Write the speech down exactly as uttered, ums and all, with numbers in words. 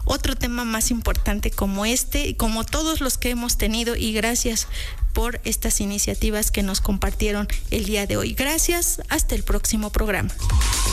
otro tema más importante como este y como todos los que hemos tenido, y gracias por estas iniciativas que nos compartieron el día de hoy. Gracias, hasta el próximo programa.